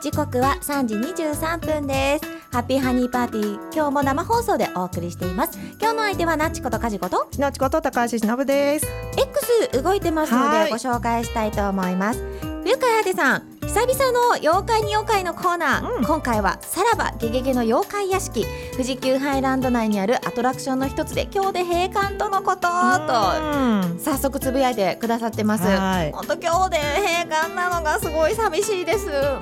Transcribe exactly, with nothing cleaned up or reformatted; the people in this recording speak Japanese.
時刻はさんじにじゅうさんぷんです。ハッピーハニーパーティー、今日も生放送でお送りしています。今日の相手はなっちことかじことしのちこと高橋しのぶです。 X 動いてますのでご紹介したいと思います。冬川あてさん、久々の妖怪に妖怪のコーナー、うん、今回はさらばゲゲゲの妖怪屋敷、富士急ハイランド内にあるアトラクションの一つで今日で閉館とのことと早速つぶやいてくださってます。本当今日で閉館なのがすごい寂しいです。